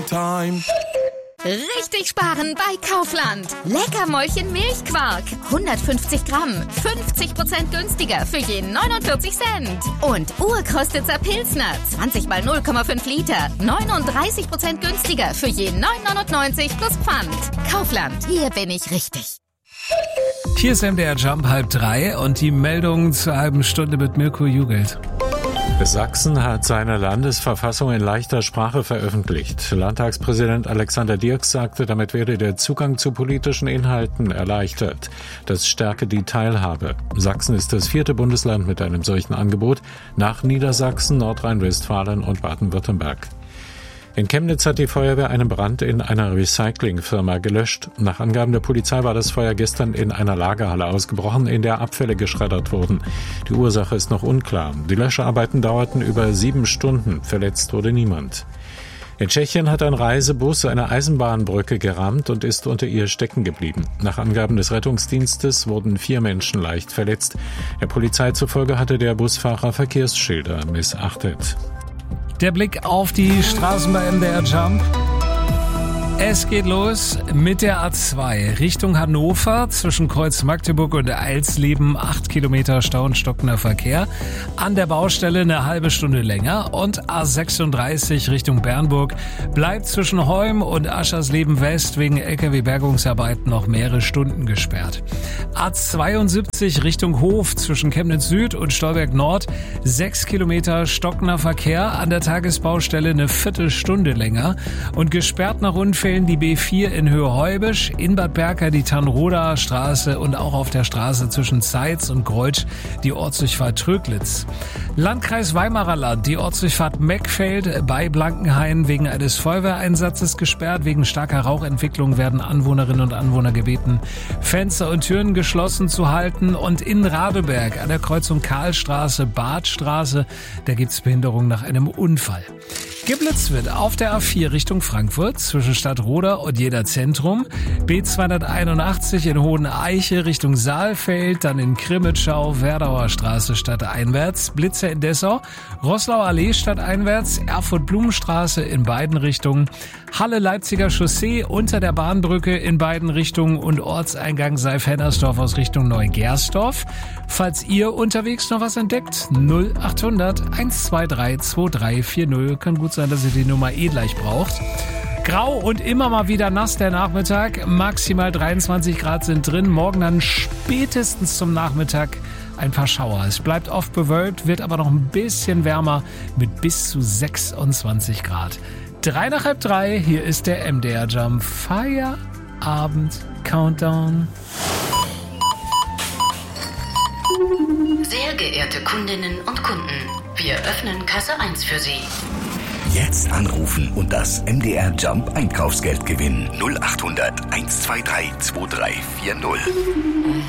time. Richtig sparen bei Kaufland. Leckermäulchen Milchquark. 150 Gramm. 50% günstiger für je 49 Cent. Und Urkostitzer Pilsner. 20 mal 0,5 Liter. 39% günstiger für je 9,99 plus Pfand. Kaufland. Hier bin ich richtig. Hier ist MDR Jump 2:30 und die Meldung zur halben Stunde mit Mirko Jugelt. Sachsen hat seine Landesverfassung in leichter Sprache veröffentlicht. Landtagspräsident Alexander Dirks sagte, damit werde der Zugang zu politischen Inhalten erleichtert. Das stärke die Teilhabe. Sachsen ist das 4. Bundesland mit einem solchen Angebot, nach Niedersachsen, Nordrhein-Westfalen und Baden-Württemberg. In Chemnitz hat die Feuerwehr einen Brand in einer Recyclingfirma gelöscht. Nach Angaben der Polizei war das Feuer gestern in einer Lagerhalle ausgebrochen, in der Abfälle geschreddert wurden. Die Ursache ist noch unklar. Die Löscharbeiten dauerten über 7 Stunden. Verletzt wurde niemand. In Tschechien hat ein Reisebus eine Eisenbahnbrücke gerammt und ist unter ihr stecken geblieben. Nach Angaben des Rettungsdienstes wurden 4 Menschen leicht verletzt. Der Polizei zufolge hatte der Busfahrer Verkehrsschilder missachtet. Der Blick auf die Straßen bei MDR Jump. Es geht los mit der A2 Richtung Hannover zwischen Kreuz Magdeburg und Eilsleben. 8 Kilometer Stau und stockender Verkehr. An der Baustelle eine halbe Stunde länger. Und A36 Richtung Bernburg bleibt zwischen Heum und Aschersleben West wegen LKW-Bergungsarbeiten noch mehrere Stunden gesperrt. A72 Richtung Hof zwischen Chemnitz Süd und Stolberg Nord. 6 Kilometer stockender Verkehr. An der Tagesbaustelle eine Viertelstunde länger. Und gesperrt nach Unfällen die B4 in Höhe Heubisch, in Bad Berka die Tannroder Straße und auch auf der Straße zwischen Zeitz und Greutsch die Ortsdurchfahrt Tröglitz. Landkreis Weimarer Land, die Ortsdurchfahrt Meckfeld bei Blankenhain wegen eines Feuerwehreinsatzes gesperrt. Wegen starker Rauchentwicklung werden Anwohnerinnen und Anwohner gebeten, Fenster und Türen geschlossen zu halten. Und in Radeberg an der Kreuzung Karlstraße, Badstraße, da gibt's Behinderung nach einem Unfall. Geblitzt wird auf der A4 Richtung Frankfurt zwischen Stadtroda und Jena Zentrum, B281 in Hoheneiche Richtung Saalfeld, dann in Krimitschau, Werdauer Straße stadteinwärts, Blitzer in Dessau, Roßlauer Allee stadteinwärts, Erfurt-Blumenstraße in beiden Richtungen, Halle-Leipziger Chaussee unter der Bahnbrücke in beiden Richtungen und Ortseingang Seif-Hennersdorf aus Richtung Neugersdorf. Falls ihr unterwegs noch was entdeckt, 0800 123 2340, kann gut sein, dass ihr die Nummer gleich braucht. Grau und immer mal wieder nass der Nachmittag. Maximal 23 Grad sind drin. Morgen dann spätestens zum Nachmittag ein paar Schauer. Es bleibt oft bewölkt, wird aber noch ein bisschen wärmer mit bis zu 26 Grad. 3 nach halb 3, hier ist der MDR Jump Feierabend Countdown. Sehr geehrte Kundinnen und Kunden, wir öffnen Kasse 1 für Sie. Jetzt anrufen und das MDR Jump Einkaufsgeld gewinnen. 0800 123 2340.